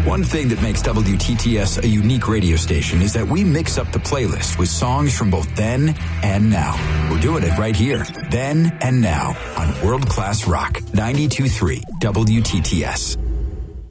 One thing that makes WTTS a unique radio station is that we mix up the playlist with songs from both then and now. We're doing it right here, then and now, on World Class Rock 92.3 WTTS.